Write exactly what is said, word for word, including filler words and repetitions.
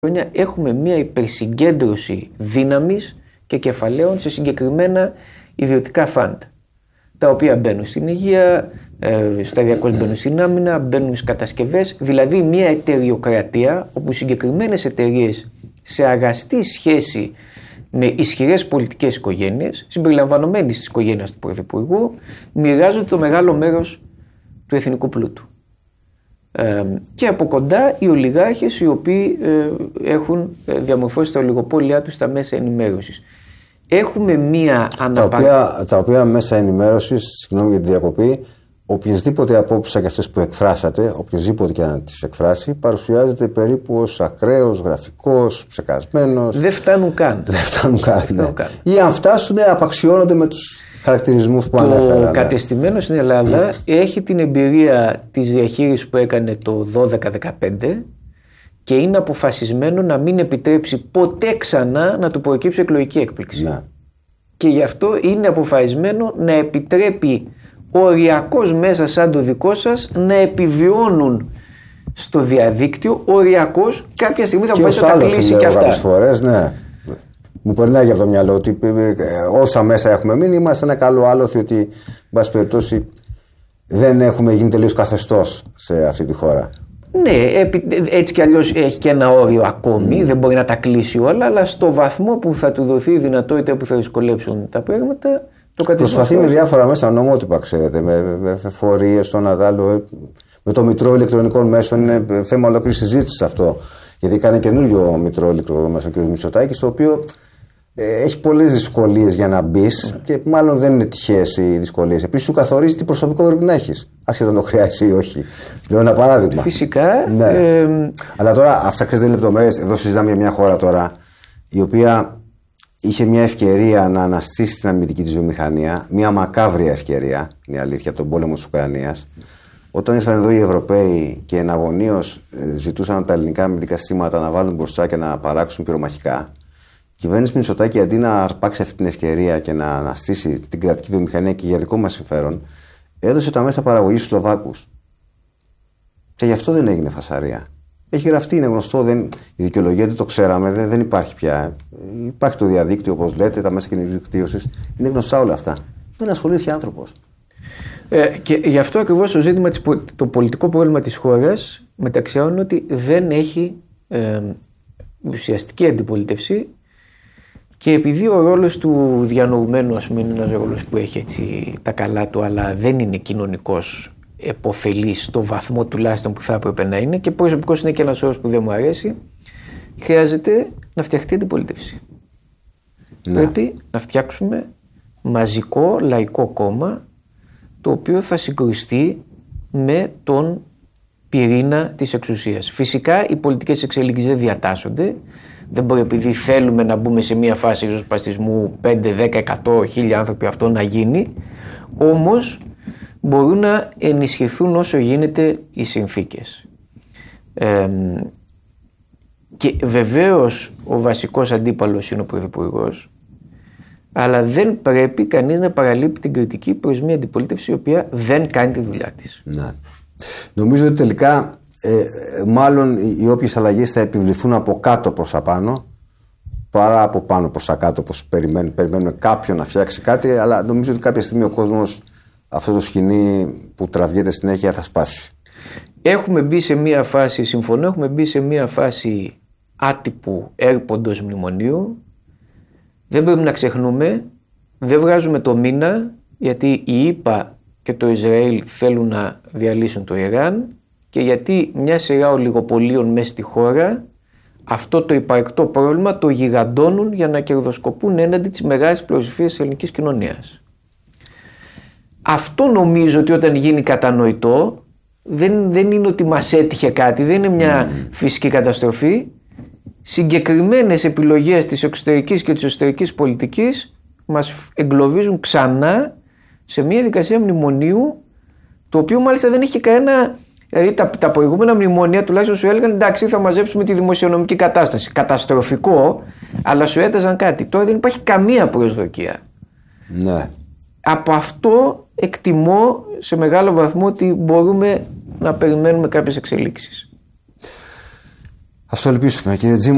χρόνια έχουμε μια υπερσυγκέντρωση δύναμης και κεφαλαίων σε συγκεκριμένα ιδιωτικά φαντ, τα οποία μπαίνουν στην υγεία, ε, σταδιακώς μπαίνουν στην άμυνα, μπαίνουν στις κατασκευές, δηλαδή μια εταιριοκρατία όπου συγκεκριμένες εταιρείες σε αγαστή σχέση με ισχυρές πολιτικές οικογένειες, συμπεριλαμβανομένης της οικογένειας του Πρωθυπουργού, μοιράζονται το μεγάλο μέρος του εθνικού πλούτου. Ε, και από κοντά οι ολιγάρχες οι οποίοι ε, έχουν διαμορφώσει τα ολιγοπόλια τους στα μέσα ενημέρωσης. Έχουμε μία αναπαραγωγή. Τα οποία, τα οποία μέσα ενημέρωσης, συγγνώμη για τη διακοπή, οποιασδήποτε απόψεις και αυτές που εκφράσατε, οποιοδήποτε και να τις εκφράσει, παρουσιάζεται περίπου ως ακραίος, γραφικός, ψεκασμένος. Δεν φτάνουν καν. Δεν φτάνουν καν. Δεν ναι. φτάνουν καν. Ή αν φτάσουν, απαξιώνονται με τους χαρακτηρισμούς που ανέφερα. Το κατεστημένο στην Ελλάδα έχει την εμπειρία της διαχείρισης που έκανε το δώδεκα δεκαπέντε και είναι αποφασισμένο να μην επιτρέψει ποτέ ξανά να του προκύψει εκλογική έκπληξη. Ναι. Και γι' αυτό είναι αποφασισμένο να επιτρέπει οριακώς μέσα σαν το δικό σας να επιβιώνουν στο διαδίκτυο, οριακώς κάποια στιγμή θα μπορέσει να τα κλείσει και αυτά. Κάποιες φορές, ναι. Μου περνάει από το μυαλό ότι όσα μέσα έχουμε μείνει, είμαστε ένα καλό άλοθη ότι, εν πάση περιπτώσει, δεν έχουμε γίνει τελείως καθεστώς σε αυτή τη χώρα. Ναι, έτσι κι αλλιώς έχει και ένα όριο ακόμη, mm. δεν μπορεί να τα κλείσει όλα, αλλά στο βαθμό που θα του δοθεί η δυνατότητα που θα δυσκολέψουν τα πράγματα, το προσπαθεί με διάφορα μέσα νομότυπα, ξέρετε, με, με φορείες, τον Αδάλο, με το Μητρό Ηλεκτρονικών Μέσων. Είναι θέμα ολόκληρη συζήτηση αυτό. Γιατί κάνει καινούριο Μητρό Ηλεκτρονικών Μέσων κ. Μητσοτάκης, το οποίο ε, έχει πολλές δυσκολίες για να μπει mm. και μάλλον δεν είναι τυχαίες οι δυσκολίες. Επίσης, σου καθορίζει τι προσωπικό πρέπει να έχεις, ασχετά το χρειάζεσαι ή όχι. Λέω ένα παράδειγμα. Φυσικά. Ναι. Ε... Αλλά τώρα, αυτά ξέρετε λεπτομέρειες. Εδώ συζητάμε για μια χώρα τώρα η οποία είχε μια ευκαιρία να αναστήσει την αμυντική της βιομηχανία, μια μακάβρια ευκαιρία, είναι η αλήθεια, από τον πόλεμο της Ουκρανίας. Όταν ήρθαν εδώ οι Ευρωπαίοι και εναγωνίως ζητούσαν από τα ελληνικά αμυντικά συστήματα να βάλουν μπροστά και να παράξουν πυρομαχικά, η κυβέρνηση Μητσοτάκη, αντί να αρπάξει αυτή την ευκαιρία και να αναστήσει την κρατική βιομηχανία και για δικό μας συμφέρον, έδωσε τα μέσα παραγωγής στους Σλοβάκους. Και γι' αυτό δεν έγινε φασαρία. Έχει γραφτεί, είναι γνωστό, δεν, η δικαιολογία του το ξέραμε, δεν, δεν υπάρχει πια. Υπάρχει το διαδίκτυο, όπως λέτε, τα μέσα κοινωνικής δικτύωσης. Είναι γνωστά όλα αυτά. Δεν ασχολήθηκε άνθρωπος. Ε, και γι' αυτό ακριβώς το ζήτημα, της, το πολιτικό πρόβλημα της χώρας, μεταξύ άλλων, είναι ότι δεν έχει ε, ουσιαστική αντιπολίτευση και επειδή ο ρόλος του διανοουμένου, ας πούμε, είναι ένας ρόλος που έχει έτσι τα καλά του, αλλά δεν είναι κοινωνικός επωφελής στο βαθμό τουλάχιστον που θα έπρεπε να είναι και προσωπικός είναι και ένας όρος που δεν μου αρέσει, χρειάζεται να φτιαχτεί αντιπολίτευση. Ναι. Πρέπει να φτιάξουμε μαζικό λαϊκό κόμμα το οποίο θα συγκρουστεί με τον πυρήνα της εξουσίας. Φυσικά οι πολιτικές εξελίξεις δεν διατάσσονται. Δεν μπορεί επειδή θέλουμε να μπούμε σε μια φάση ριζοσπαστισμού πέντε, δέκα, εκατό, χίλια άνθρωποι αυτό να γίνει, όμως μπορούν να ενισχυθούν όσο γίνεται οι συνθήκες. Ε, και βεβαίως ο βασικός αντίπαλος είναι ο Πρωθυπουργός, αλλά δεν πρέπει κανείς να παραλείπει την κριτική προς μια αντιπολίτευση η οποία δεν κάνει τη δουλειά της. Ναι. Νομίζω ότι τελικά ε, μάλλον οι όποιες αλλαγές θα επιβληθούν από κάτω προς τα πάνω παρά από πάνω προς τα κάτω, όπως περιμένουμε, περιμένουμε κάποιον να φτιάξει κάτι, αλλά νομίζω ότι κάποια στιγμή ο κόσμος αυτό το σκηνή που τραβιέται συνέχεια θα σπάσει. Έχουμε μπει σε μια φάση, συμφωνώ, έχουμε μπει σε μια φάση άτυπου έρποντος μνημονίου. Δεν πρέπει να ξεχνούμε, δεν βγάζουμε το μήνα γιατί οι ΗΠΑ και το Ισραήλ θέλουν να διαλύσουν το Ιράν και γιατί μια σειρά ολιγοπολίων μέσα στη χώρα αυτό το υπαρκτό πρόβλημα το γιγαντώνουν για να κερδοσκοπούν έναντι της μεγάλης πλειοψηφίας της ελληνικής κοινωνίας. Αυτό νομίζω ότι όταν γίνει κατανοητό δεν, δεν είναι ότι μας έτυχε κάτι, δεν είναι μια mm. φυσική καταστροφή. Συγκεκριμένες επιλογές της εξωτερικής και της εσωτερικής πολιτικής μας εγκλωβίζουν ξανά σε μια δικασία μνημονίου, το οποίο μάλιστα δεν έχει και κανένα. Δηλαδή τα, τα προηγούμενα μνημόνια τουλάχιστον σου έλεγαν εντάξει, θα μαζέψουμε τη δημοσιονομική κατάσταση. Καταστροφικό, αλλά σου έταζαν κάτι. Τώρα δεν υπάρχει καμία προσδοκία. Ναι. Από αυτό εκτιμώ σε μεγάλο βαθμό ότι μπορούμε να περιμένουμε κάποιες εξελίξεις. Ας το ελπίσουμε, κύριε Τζίμου.